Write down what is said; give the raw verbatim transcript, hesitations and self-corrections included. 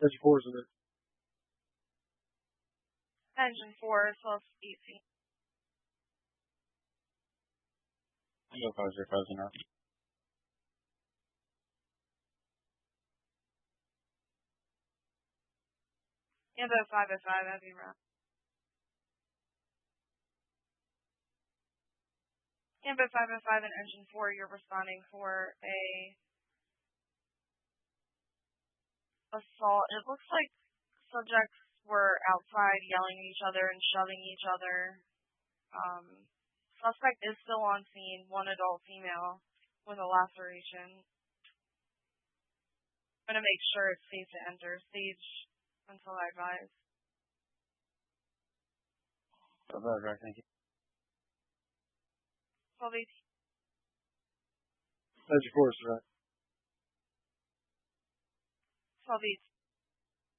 Engine four is in it. Engine four, twelve eighteen. Tango five zero five zero. Ambo five oh five, heavy round. Ambo five oh five and engine four, you're responding for a assault. It looks like subjects were outside yelling at each other and shoving each other. Um, suspect is still on scene, one adult female with a laceration. I'm going to make sure it's safe to enter stage until I advise. Roger, thank you. twelve eighteen. Engine four is right. twelve eighteen.